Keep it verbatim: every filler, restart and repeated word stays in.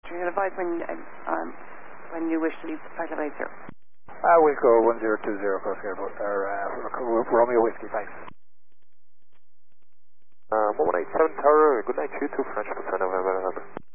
You can advise when, um, when you wish to leave Flight Level eight zero. Uh, we'll go one zero two zero Cross Airport, or uh, Romeo Whiskey, thanks. Uh, one one eight seven Tower, good night, two two French percent November.